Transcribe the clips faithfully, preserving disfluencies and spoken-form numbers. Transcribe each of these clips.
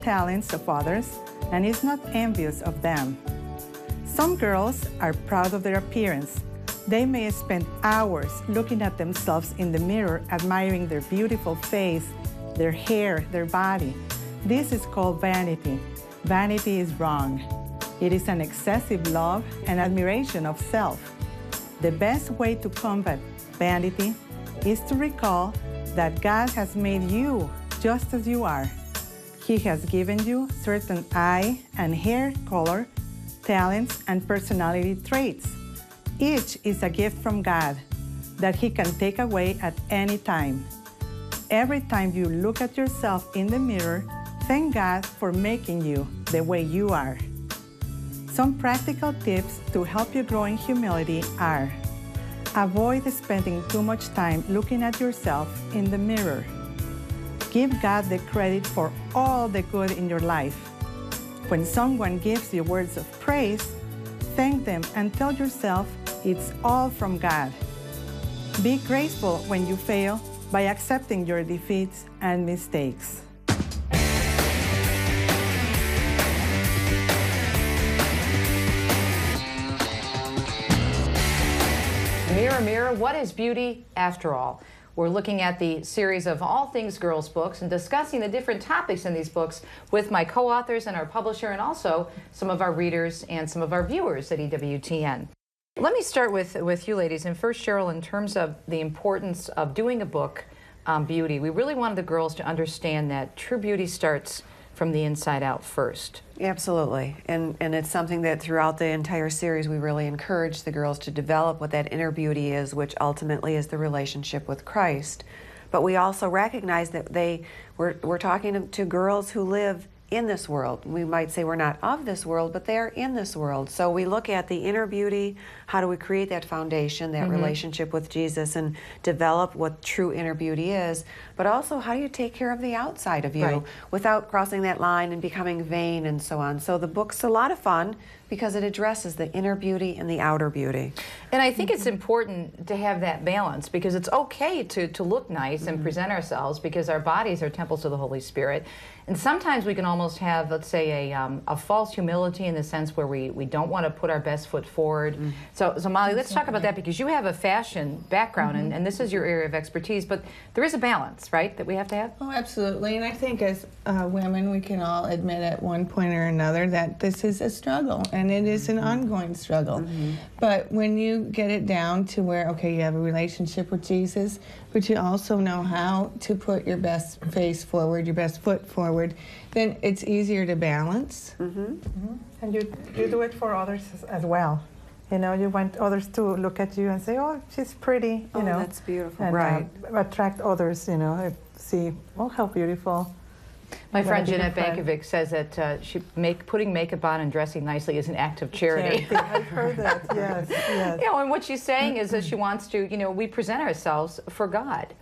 talents of others and is not envious of them. Some girls are proud of their appearance. They may spend hours looking at themselves in the mirror, admiring their beautiful face, their hair, their body. This is called vanity. Vanity is wrong. It is an excessive love and admiration of self. The best way to combat vanity is to recall that God has made you just as you are. He has given you certain eye and hair color, talents, and personality traits. Each is a gift from God that He can take away at any time. Every time you look at yourself in the mirror, thank God for making you the way you are. Some practical tips to help you grow in humility are: avoid spending too much time looking at yourself in the mirror. Give God the credit for all the good in your life. When someone gives you words of praise, thank them and tell yourself it's all from God. Be graceful when you fail by accepting your defeats and mistakes. Mirror, mirror, what is beauty after all? We're looking at the series of All Things Girls books and discussing the different topics in these books with my co-authors and our publisher, and also some of our readers and some of our viewers at E W T N. Let me start with, with you ladies. And first, Cheryl, in terms of the importance of doing a book on beauty, we really wanted the girls to understand that true beauty starts from the inside out first. Absolutely, and and it's something that throughout the entire series we really encourage the girls to develop what that inner beauty is, which ultimately is the relationship with Christ. But we also recognize that they we're, we're talking to, to girls who live in this world. We might say we're not of this world, but they are in this world. So we look at the inner beauty, how do we create that foundation, that mm-hmm. relationship with Jesus, and develop what true inner beauty is, but also how do you take care of the outside of you right. without crossing that line and becoming vain and so on. So the book's a lot of fun because it addresses the inner beauty and the outer beauty. And I think mm-hmm. it's important to have that balance, because it's okay to, to look nice mm-hmm. and present ourselves, because our bodies are temples of the Holy Spirit. And sometimes we can almost have, let's say, a, um, a false humility in the sense where we, we don't want to put our best foot forward. Mm-hmm. So, so Molly, let's talk about that, because you have a fashion background, mm-hmm. and, and this is your area of expertise, but there is a balance, right, that we have to have? Oh, absolutely. And I think as uh, women, we can all admit at one point or another that this is a struggle, and it is an ongoing struggle. Mm-hmm. But when you get it down to where, okay, you have a relationship with Jesus, but you also know how to put your best face forward, your best foot forward, then it's easier to balance. Mm-hmm. Mm-hmm. And you, you do it for others as well. You know, you want others to look at you and say, oh, she's pretty, you oh, know. That's beautiful, and, right. Uh, attract others, you know, see, oh, how beautiful. My friend Jeanette Bankovic says that uh, she make, putting makeup on and dressing nicely is an act of charity. charity. I've heard that, yes, yes. You know, and what she's saying is that she wants to, you know, we present ourselves for God.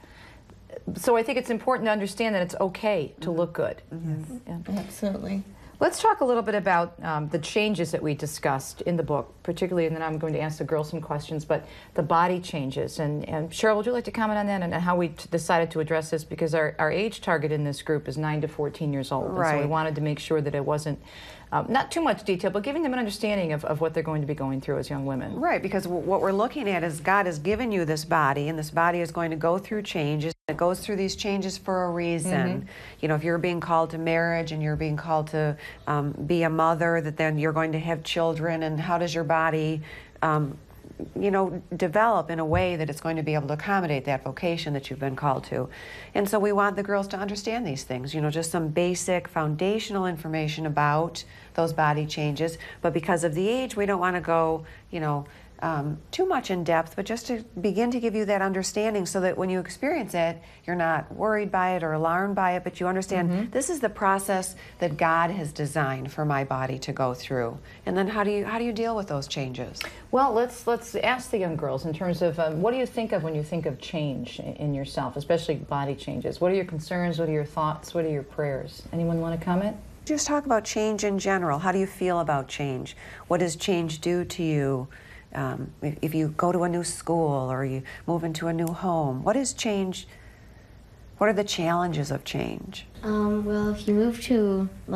So I think it's important to understand that it's okay to look good. Mm-hmm. Yeah. Absolutely. Let's talk a little bit about um, the changes that we discussed in the book, particularly, and then I'm going to ask the girls some questions, but the body changes. And, and Cheryl, would you like to comment on that and how we t decided to address this? Because our, our age target in this group is nine to fourteen years old. Right. And so we wanted to make sure that it wasn't, um, not too much detail, but giving them an understanding of, of what they're going to be going through as young women. Right, because w what we're looking at is God has given you this body, and this body is going to go through changes. It goes through these changes for a reason. Mm-hmm. You know, if you're being called to marriage and you're being called to um, be a mother, that then you're going to have children, and how does your body, um, you know, develop in a way that it's going to be able to accommodate that vocation that you've been called to. And so we want the girls to understand these things, you know, just some basic foundational information about those body changes. But because of the age, we don't want to go, you know, Um, too much in depth, but just to begin to give you that understanding so that when you experience it, you're not worried by it or alarmed by it, but you understand mm-hmm. this is the process that God has designed for my body to go through. And then how do you how do you deal with those changes? Well, let's let's ask the young girls in terms of um, what do you think of when you think of change in, in yourself, especially body changes? What are your concerns? What are your thoughts? What are your prayers? Anyone want to comment? Just talk about change in general. How do you feel about change? What does change do to you? Um, if, if you go to a new school or you move into a new home, what is change? What are the challenges of change? Um, well, if you move to